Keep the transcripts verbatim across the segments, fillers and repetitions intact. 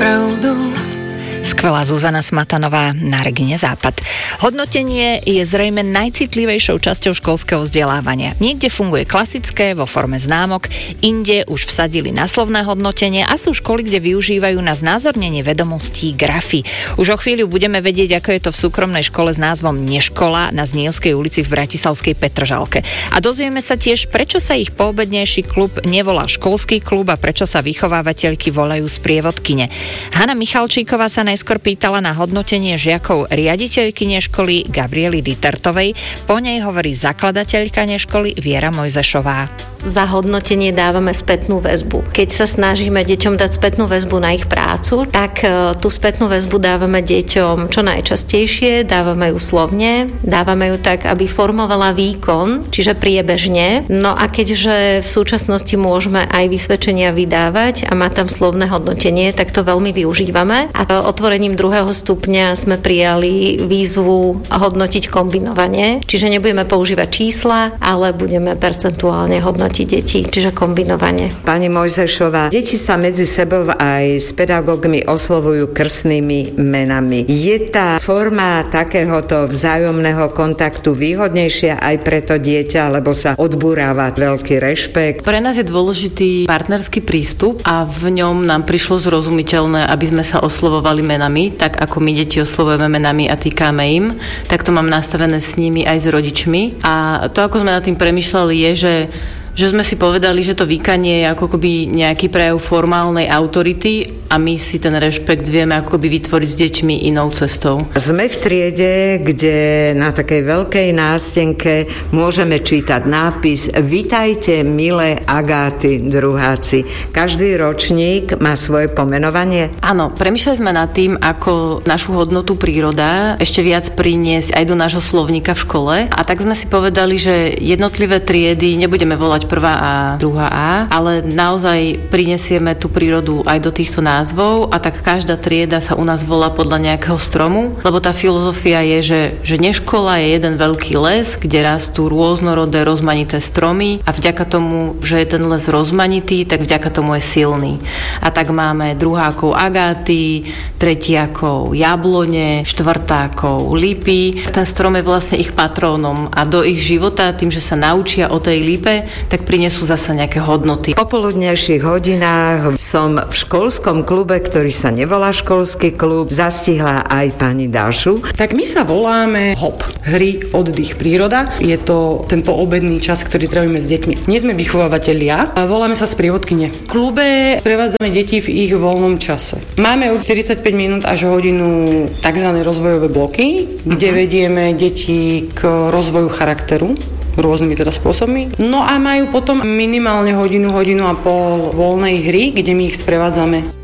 pravdu. Skvelá Zuzana Smatanová na Regine Západ. Hodnotenie je zrejme najcitlivejšou časťou školského vzdelávania. Niekde funguje klasické vo forme známok, inde už vsadili na slovné hodnotenie a sú školy, kde využívajú na znázornenie vedomostí grafy. Už o chvíľu budeme vedieť, ako je to v súkromnej škole s názvom Neškola na Zníjovskej ulici v Bratislavskej Petržalke. A dozvieme sa tiež, prečo sa ich poobednejší klub nevolá školský klub a prečo sa vychovávateľky volajú sprievodkyne. Hana Michalčíková sa najskôr pýtala na hodnotenie žiakov riaditeľkyne školy Gabriely Ditertovej, po nej hovorí zakladateľka školy Viera Mojzešová. Za hodnotenie dávame spätnú väzbu. Keď sa snažíme deťom dať spätnú väzbu na ich prácu, tak tú spätnú väzbu dávame deťom čo najčastejšie, dávame ju slovne, dávame ju tak, aby formovala výkon, čiže priebežne. No a keďže v súčasnosti môžeme aj vysvedčenia vydávať a má tam slovné hodnotenie, tak to veľmi využívame. A otvorením druhého stupňa sme prijali výzvu hodnotiť kombinovanie, čiže nebudeme používať čísla, ale budeme percentuálne hodnotiť deti, čiže kombinovanie. Pani Mojzešová, deti sa medzi sebou aj s pedagógmi oslovujú krstnými menami. Je tá forma takéhoto vzájomného kontaktu výhodnejšia aj pre to dieťa, lebo sa odburáva veľký rešpekt? Pre nás je dôležitý partnerský prístup a v ňom nám prišlo zrozumiteľné, aby sme sa oslovovali menami, tak ako my deti oslovujeme menami a týkame im, tak to mám nastavené s nimi aj s rodičmi. A to, ako sme nad tým premýšľali, je, že že sme si povedali, že to výkanie je ako keby nejaký prejav formálnej autority a my si ten rešpekt vieme ako keby vytvoriť s deťmi inou cestou. Sme v triede, kde na takej veľkej nástenke môžeme čítať nápis Vitajte, milé Agáty, druháci. Každý ročník má svoje pomenovanie? Áno, premýšľali sme nad tým, ako našu hodnotu príroda ešte viac priniesť aj do nášho slovníka v škole. A tak sme si povedali, že jednotlivé triedy nebudeme volať prvá A, druhá A, ale naozaj prinesieme tú prírodu aj do týchto názvov a tak každá trieda sa u nás volá podľa nejakého stromu, lebo tá filozofia je, že, že neškola je jeden veľký les, kde rastú rôznorodé, rozmanité stromy a vďaka tomu, že je ten les rozmanitý, tak vďaka tomu je silný. A tak máme druhákov agáty, tretiakov jablone, štvrtákov lipy. Ten strom je vlastne ich patrónom a do ich života, tým, že sa naučia o tej lipe, tak prinesú zasa nejaké hodnoty. Po poludnejších hodinách som v školskom klube, ktorý sa nevolá školský klub, zastihla aj pani Dášu. Tak my sa voláme hop, hry, oddych, príroda. Je to ten poobedný čas, ktorý trávime s deťmi. Nie sme vychovávateľia, voláme sa sprievodkyne. V klube prevádzame deti v ich voľnom čase. Máme už štyridsaťpäť minút až hodinu tzv. Rozvojové bloky, kde uh-huh. vedieme deti k rozvoju charakteru rôznymi teda spôsobmi. No a majú potom minimálne hodinu, hodinu a pol voľnej hry, kde my ich sprevádzame.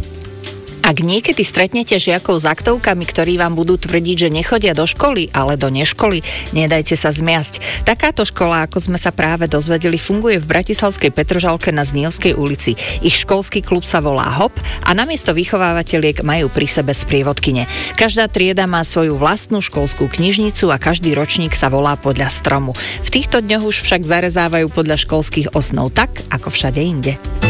Ak niekedy stretnete žiakov s aktovkami, ktorí vám budú tvrdiť, že nechodia do školy, ale do neškoly, nedajte sa zmiasť. Takáto škola, ako sme sa práve dozvedeli, funguje v Bratislavskej Petržalke na Zníjovskej ulici. Ich školský klub sa volá hop a namiesto vychovávateľiek majú pri sebe sprievodkyne. Každá trieda má svoju vlastnú školskú knižnicu a každý ročník sa volá podľa stromu. V týchto dňoch už však zarezávajú podľa školských osnov tak, ako všade inde.